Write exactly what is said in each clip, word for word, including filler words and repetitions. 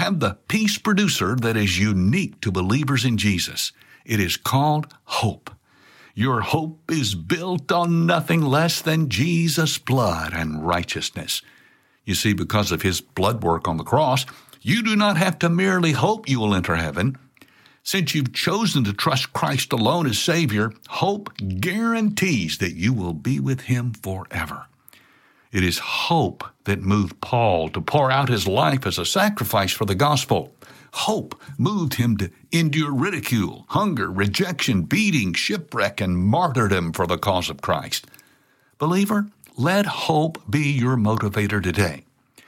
have the peace producer that is unique to believers in Jesus. It is called hope. Your hope is built on nothing less than Jesus' blood and righteousness. You see, because of his blood work on the cross, you do not have to merely hope you will enter heaven. Since you've chosen to trust Christ alone as Savior, hope guarantees that you will be with him forever. It is hope that moved Paul to pour out his life as a sacrifice for the gospel. Hope moved him to endure ridicule, hunger, rejection, beating, shipwreck, and martyrdom for the cause of Christ. Believer, let hope be your motivator today.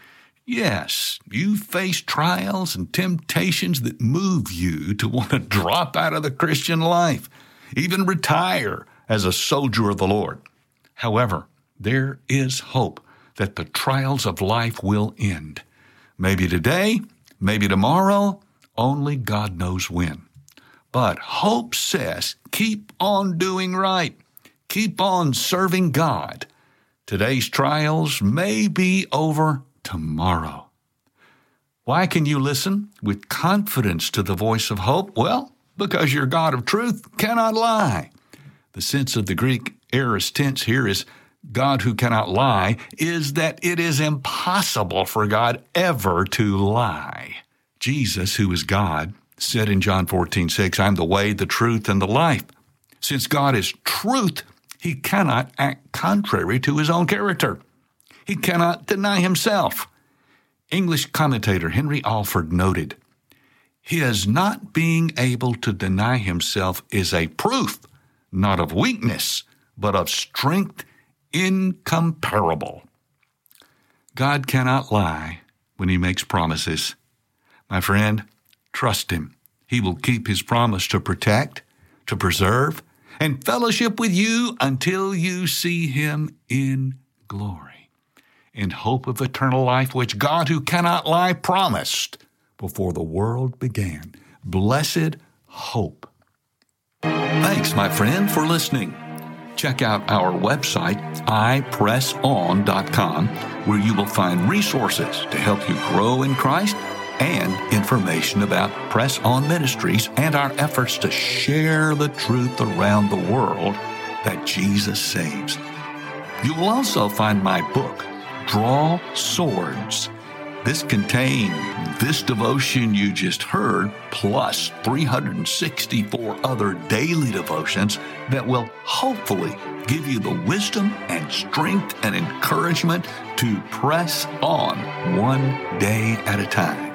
Yes, you face trials and temptations that move you to want to drop out of the Christian life, even retire as a soldier of the Lord. However, there is hope that the trials of life will end. Maybe today, maybe tomorrow, only God knows when. But hope says, keep on doing right. Keep on serving God. Today's trials may be over tomorrow. Why can you listen with confidence to the voice of hope? Well, because your God of truth cannot lie. The sense of the Greek aorist tense here is God who cannot lie, is that it is impossible for God ever to lie. Jesus, who is God, said in John fourteen six, I'm the way, the truth, and the life. Since God is truth, he cannot act contrary to his own character. He cannot deny himself. English commentator Henry Alford noted, his not being able to deny himself is a proof, not of weakness, but of strength incomparable. God cannot lie when he makes promises. My friend, trust him. He will keep his promise to protect, to preserve, and fellowship with you until you see him in glory, in hope of eternal life, which God who cannot lie promised before the world began. Blessed hope. Thanks, my friend, for listening. Check out our website, i press on dot com, where you will find resources to help you grow in Christ and information about Press On Ministries and our efforts to share the truth around the world that Jesus saves. You will also find my book, Draw Swords. This contains this devotion you just heard, plus three hundred sixty-four other daily devotions that will hopefully give you the wisdom and strength and encouragement to press on one day at a time.